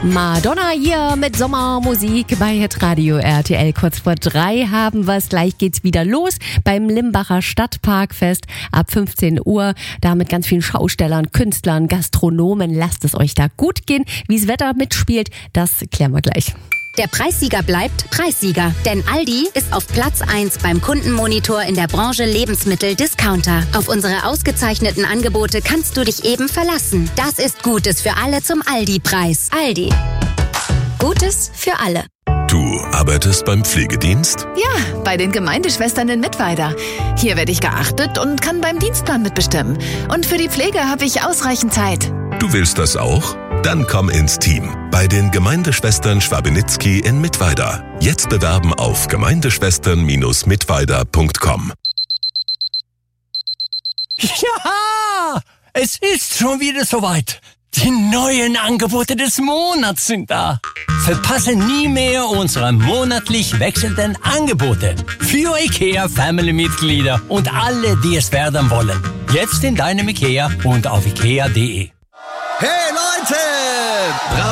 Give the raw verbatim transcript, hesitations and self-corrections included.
Madonna hier mit Sommermusik bei Hitradio R T L. Kurz vor drei haben wir es. Gleich geht's wieder los beim Limbacher Stadtparkfest ab fünfzehn Uhr. Da mit ganz vielen Schaustellern, Künstlern, Gastronomen. Lasst es euch da gut gehen. Wie das Wetter mitspielt, das klären wir gleich. Der Preissieger bleibt Preissieger, denn Aldi ist auf Platz eins beim Kundenmonitor in der Branche Lebensmittel-Discounter. Auf unsere ausgezeichneten Angebote kannst du dich eben verlassen. Das ist Gutes für alle zum Aldi-Preis. Aldi. Gutes für alle. Du arbeitest beim Pflegedienst? Ja, bei den Gemeindeschwestern in Mittweida. Hier werde ich geachtet und kann beim Dienstplan mitbestimmen. Und für die Pflege habe ich ausreichend Zeit. Du willst das auch? Dann komm ins Team bei den Gemeindeschwestern Schwabenitzky in Mittweida. Jetzt bewerben auf gemeindeschwestern Bindestrich mittweida Punkt com. Ja, es ist schon wieder soweit. Die neuen Angebote des Monats sind da. Verpasse nie mehr unsere monatlich wechselnden Angebote für IKEA Family-Mitglieder und alle, die es werden wollen. Jetzt in deinem IKEA und auf ikea punkt de. Hey Leute!